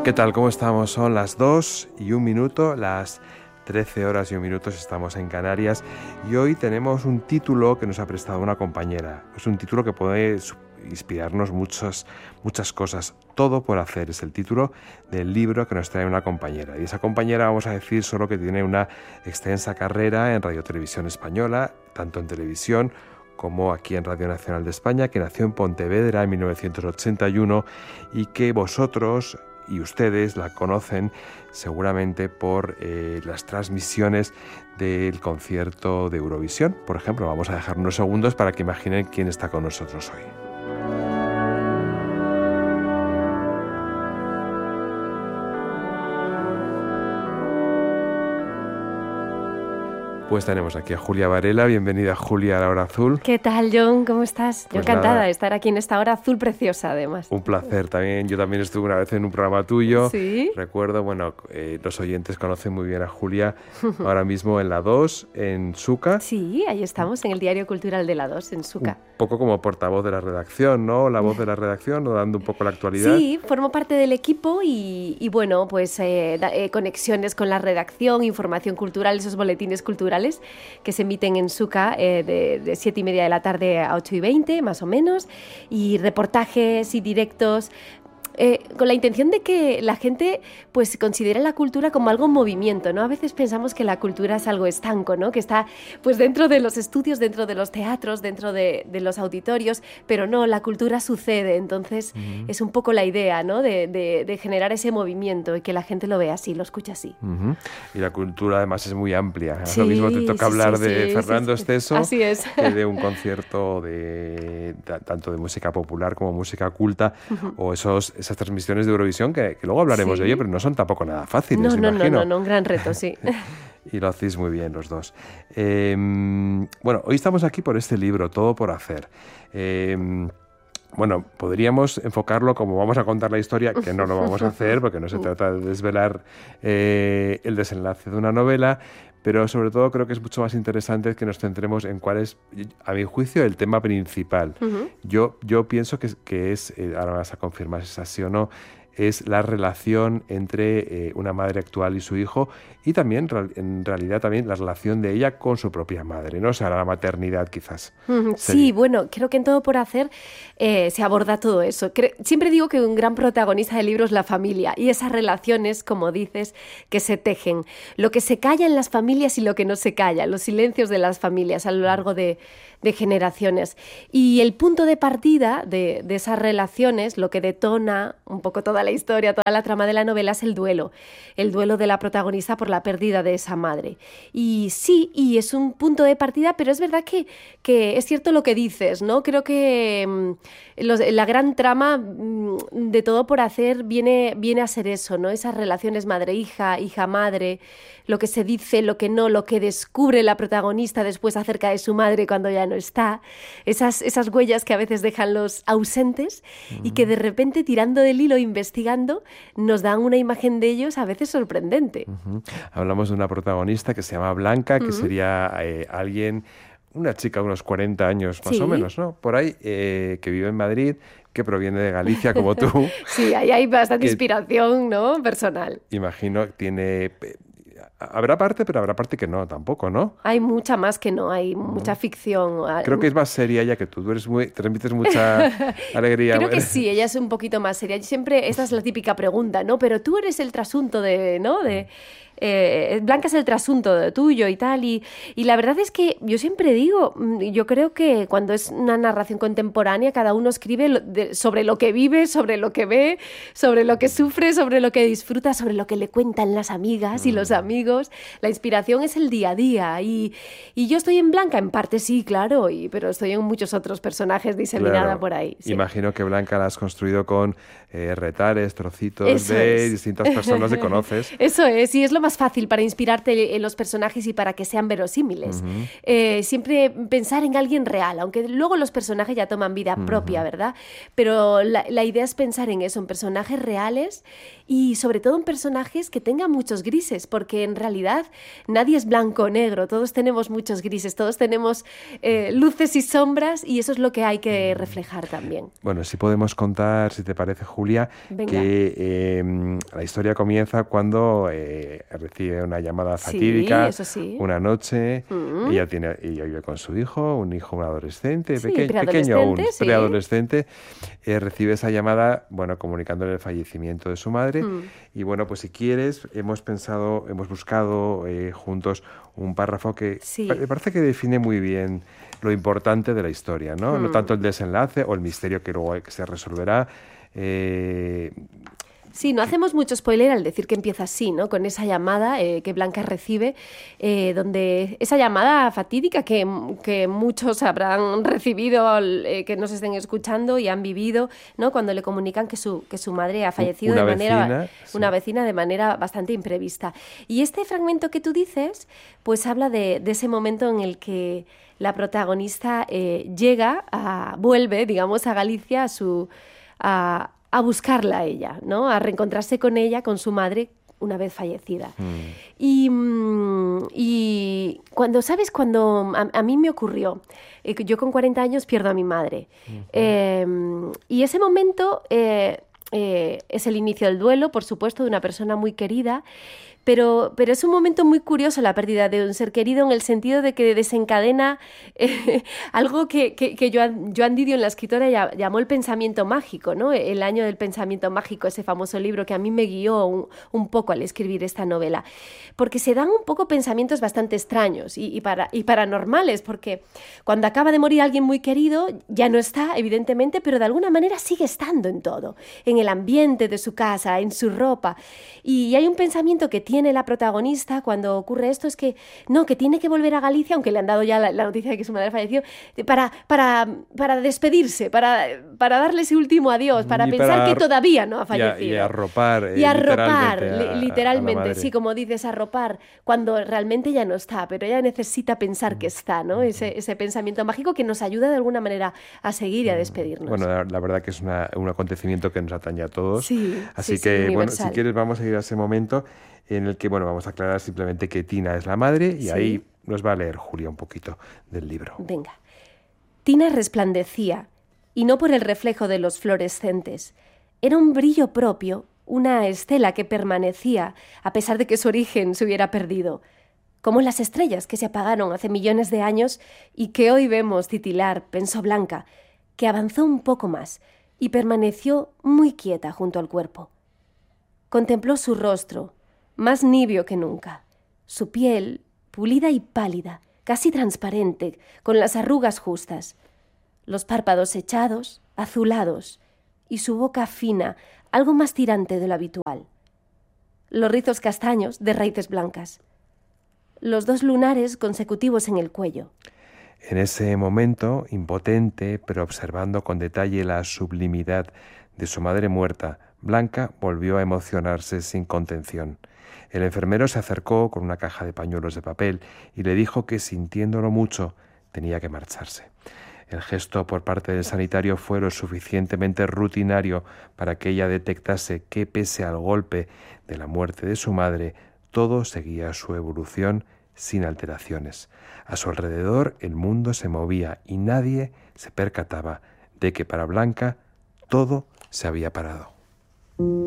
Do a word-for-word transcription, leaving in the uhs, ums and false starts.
¿Qué tal? ¿Cómo estamos? Son las dos y un minuto, las trece horas y un minuto estamos en Canarias y hoy tenemos un título que nos ha prestado una compañera. Es un título que puede inspirarnos muchas, muchas cosas. Todo por hacer es el título del libro que nos trae una compañera. Y esa compañera, vamos a decir solo que tiene una extensa carrera en Radio Televisión Española, tanto en televisión como aquí en Radio Nacional de España, que nació en Pontevedra en mil novecientos ochenta y uno y que vosotros y ustedes la conocen seguramente por eh, las transmisiones del concierto de Eurovisión. Por ejemplo, vamos a dejar unos segundos para que imaginen quién está con nosotros hoy. Pues tenemos aquí a Julia Varela. Bienvenida, Julia, a La Hora Azul. ¿Qué tal, John? ¿Cómo estás? Pues yo encantada nada, de estar aquí en esta Hora Azul preciosa, además. Un placer también. Yo también estuve una vez en un programa tuyo. ¿Sí? Recuerdo, bueno, eh, los oyentes conocen muy bien a Julia ahora mismo en la dos, en Suca. Sí, ahí estamos, en el Diario Cultural de la dos, en Suca. Un poco como portavoz de la redacción, ¿no? La voz de la redacción, ¿no? Dando un poco la actualidad. Sí, formo parte del equipo y, y bueno, pues eh, da, eh, conexiones con la redacción, información cultural, esos boletines culturales que se emiten en Suca eh, de, de siete y media de la tarde a ocho y veinte, más o menos, y reportajes y directos. Eh, con la intención de que la gente pues considere la cultura como algo en movimiento, ¿no? A veces pensamos que la cultura es algo estanco, ¿no? Que está pues dentro de los estudios, dentro de los teatros, dentro de, de los auditorios, pero no, la cultura sucede. Entonces uh-huh. es un poco la idea, ¿no? De, de, de generar ese movimiento y que la gente lo vea así, lo escuche así. Uh-huh. Y la cultura además es muy amplia. Sí, lo mismo te toca sí, hablar sí, de sí, Fernando sí, Esteso así es. que de un concierto de, de tanto de música popular como música culta uh-huh. o esos esas transmisiones de Eurovisión que, que luego hablaremos sí. de ello, pero no son tampoco nada fáciles, no, no, imagino. No, no, no, un gran reto, sí. Y lo hacéis muy bien los dos. Eh, bueno, hoy estamos aquí por este libro, Todo por hacer. Eh, Bueno, podríamos enfocarlo como vamos a contar la historia, que no lo vamos a hacer porque no se trata de desvelar eh, el desenlace de una novela, pero sobre todo creo que es mucho más interesante que nos centremos en cuál es, a mi juicio, el tema principal. Uh-huh. Yo, yo pienso que, que es, eh, ahora vas a confirmar si es así o no, es la relación entre eh, una madre actual y su hijo y también, en realidad, también la relación de ella con su propia madre, ¿no? O sea, la maternidad quizás. Mm, sí, bueno, creo que en Todo por hacer eh, se aborda todo eso. Cre- siempre digo que un gran protagonista del libro es la familia y esas relaciones, como dices, que se tejen. Lo que se calla en las familias y lo que no se calla, los silencios de las familias a lo largo de, de generaciones. Y el punto de partida de, de esas relaciones, lo que detona un poco toda la historia, toda la trama de la novela, es el duelo. El duelo de la protagonista por la pérdida de esa madre. Y sí, y es un punto de partida, pero es verdad que, que es cierto lo que dices, ¿no? Creo que mmm, los, la gran trama mmm, de Todo por hacer viene, viene a ser eso, ¿no? Esas relaciones madre-hija, hija-madre, lo que se dice, lo que no, lo que descubre la protagonista después acerca de su madre cuando ya no está, esas, esas huellas que a veces dejan los ausentes uh-huh. y que de repente, tirando del hilo, investigando, nos dan una imagen de ellos a veces sorprendente. Uh-huh. Hablamos de una protagonista que se llama Blanca, que uh-huh. sería eh, alguien, una chica de unos cuarenta años más sí. o menos, ¿no? Por ahí, eh, que vive en Madrid, que proviene de Galicia, como tú. Sí, ahí hay bastante inspiración, ¿no? Personal. Imagino que tiene... Habrá parte, pero habrá parte que no, tampoco, ¿no? Hay mucha más que no, hay mucha ficción. Creo que es más seria ella que tú, tú eres muy, transmites mucha alegría. Creo que sí, ella es un poquito más seria. Siempre, esta es la típica pregunta, ¿no? Pero tú eres el trasunto de, ¿no? De... Eh, Blanca es el trasunto de tuyo y tal, y, y la verdad es que yo siempre digo, yo creo que cuando es una narración contemporánea cada uno escribe lo, de, sobre lo que vive, sobre lo que ve, sobre lo que sufre, sobre lo que disfruta, sobre lo que le cuentan las amigas y los amigos. La inspiración es el día a día y, y yo estoy en Blanca, en parte sí, claro, y, pero estoy en muchos otros personajes diseminada claro. por ahí. Sí. Imagino que Blanca la has construido con eh, retares, trocitos Eso de es. distintas personas que conoces. Eso es, y es lo más fácil para inspirarte en los personajes y para que sean verosímiles. Uh-huh. Eh, siempre pensar en alguien real, aunque luego los personajes ya toman vida uh-huh. propia, ¿verdad? Pero la, la idea es pensar en eso, en personajes reales y sobre todo en personajes que tengan muchos grises, porque en en realidad nadie es blanco o negro, todos tenemos muchos grises, todos tenemos eh, luces y sombras, y eso es lo que hay que reflejar también. Bueno, si podemos contar, si te parece, Julia, Venga. que eh, la historia comienza cuando eh, recibe una llamada fatídica, sí, eso sí. una noche, mm. ella tiene, ella vive con su hijo, un hijo, un adolescente, sí, peque, pequeño aún, sí. preadolescente, eh, recibe esa llamada, bueno, comunicándole el fallecimiento de su madre, mm. y bueno, pues si quieres, hemos pensado, hemos buscado eh, juntos un párrafo que sí. me parece que define muy bien lo importante de la historia, ¿no? Mm. No tanto el desenlace o el misterio que luego se resolverá. Eh, Sí, no hacemos mucho spoiler al decir que empieza así, ¿no? Con esa llamada eh, que Blanca recibe, eh, donde esa llamada fatídica que, que muchos habrán recibido, eh, que nos estén escuchando y han vivido, ¿no? Cuando le comunican que su, que su madre ha fallecido una de manera, vecina, una sí. vecina de manera bastante imprevista. Y este fragmento que tú dices, pues habla de, de ese momento en el que la protagonista eh, llega, a, vuelve, digamos, a Galicia, a su... A, a buscarla a ella, ¿no? A reencontrarse con ella, con su madre, una vez fallecida. Mm. Y, y cuando, ¿sabes? Cuando a, a mí me ocurrió, eh, yo con cuarenta años pierdo a mi madre. Uh-huh. eh, y ese momento eh, eh, es el inicio del duelo, por supuesto, de una persona muy querida, Pero, pero es un momento muy curioso la pérdida de un ser querido, en el sentido de que desencadena eh, algo que, que, que Joan, Joan Didion, la escritora, llamó el pensamiento mágico, ¿no? El año del pensamiento mágico, ese famoso libro que a mí me guió un, un poco al escribir esta novela. Porque se dan un poco pensamientos bastante extraños y, y, para, y paranormales, porque cuando acaba de morir alguien muy querido, ya no está, evidentemente, pero de alguna manera sigue estando en todo, en el ambiente de su casa, en su ropa. Y hay un pensamiento que tiene tiene la protagonista cuando ocurre esto, es que no, que tiene que volver a Galicia, aunque le han dado ya la, la noticia de que su madre falleció, para, para, para despedirse, para, para darle ese último adiós, para y pensar para que todavía no ha fallecido. Y, a, y arropar. Eh, y arropar, literalmente, a, literalmente a sí, como dices, arropar, cuando realmente ya no está, pero ella necesita pensar que está, ¿no? Ese, ese pensamiento mágico que nos ayuda de alguna manera a seguir y a despedirnos. Bueno, la, la verdad que es una, un acontecimiento que nos atañe a todos. Sí, Así sí, que, sí, bueno, si quieres vamos a ir a ese momento en el que, bueno, vamos a aclarar simplemente que Tina es la madre y sí. ahí nos va a leer Julia un poquito del libro. Venga. Tina resplandecía, y no por el reflejo de los fluorescentes. Era un brillo propio, una estela que permanecía, a pesar de que su origen se hubiera perdido. Como las estrellas que se apagaron hace millones de años y que hoy vemos titilar, pensó Blanca, que avanzó un poco más y permaneció muy quieta junto al cuerpo. Contempló su rostro, más nibio que nunca, su piel pulida y pálida, casi transparente, con las arrugas justas, los párpados echados, azulados, y su boca fina, algo más tirante de lo habitual. Los rizos castaños de raíces blancas. Los dos lunares consecutivos en el cuello. En ese momento, impotente, pero observando con detalle la sublimidad de su madre muerta, Blanca volvió a emocionarse sin contención. El enfermero se acercó con una caja de pañuelos de papel y le dijo que, sintiéndolo mucho, tenía que marcharse. El gesto por parte del sanitario fue lo suficientemente rutinario para que ella detectase que, pese al golpe de la muerte de su madre, todo seguía su evolución sin alteraciones. A su alrededor el mundo se movía y nadie se percataba de que para Blanca todo se había parado.